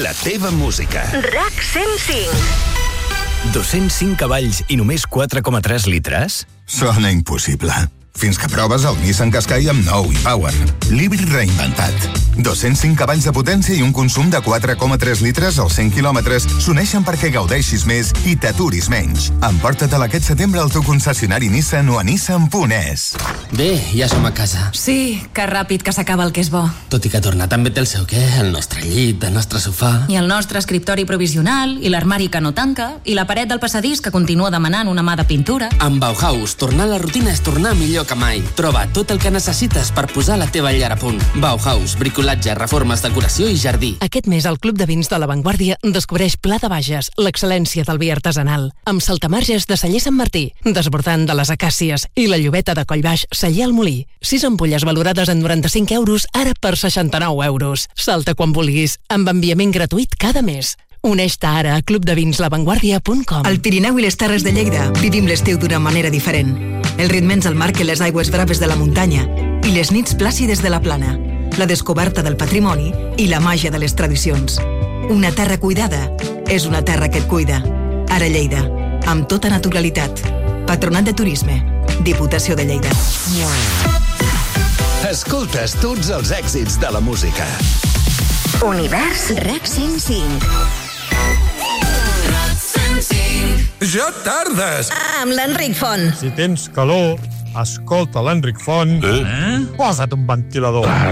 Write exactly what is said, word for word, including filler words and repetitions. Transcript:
La teva música. RAC cent cinc. dos-cents cinc cavalls i només quatre coma tres litres? Sona impossible. Fins que proves el Nissan Qashqai amb nou e-Power. L'híbrid reinventat. dos-cents cinc cavalls de potència i un consum de quatre coma tres litres als cent quilòmetres s'uneixen perquè gaudeixis més i t'aturis menys. Emporta-te'l aquest setembre al teu concessionari Nissan o a nissan punt es. Bé, ja som a casa. Sí, que ràpid que s'acaba el que és bo. Tot i que tornar també té el seu què, el nostre llit, el nostre sofà... I el nostre escriptori provisional, i l'armari que no tanca, i la paret del passadís que continua demanant una mà de pintura. Amb Bauhaus, tornar a la rutina és tornar millor que mai. Troba tot el que necessites per posar la teva llar a punt. Bauhaus, bricolatge, reformes, decoració i jardí. Aquest mes al Club de Vins de La Vanguardia descobreix Pla de Bages, l'excel·lència del vi artesanal, amb saltamarges de Celler Sant Martí, desbordant de les acàcies i la llobeta de Collbaix, Celler al Molí. Sis ampolles valorades en noranta-cinc euros, ara per seixanta-nou euros. Salta quan vulguis, amb enviament gratuït cada mes. Uneix-te ara a club de vins la vanguardia punt com. Al Pirineu i les Terres de Lleida vivim l'estiu d'una manera diferent. El ritme ens el marquen les aigües braves de la muntanya i les nits plàcides de la plana, la descoberta del patrimoni i la màgia de les tradicions. Una terra cuidada és una terra que et cuida. Ara Lleida, amb tota naturalitat. Patronat de Turisme, Diputació de Lleida. Escoltes tots els èxits de la música. Univers RAC cent cinc. Ja tardes! Amb l'Enric Font. Si tens calor, escolta l'Enric Font. Eh? Posa't un ventilador.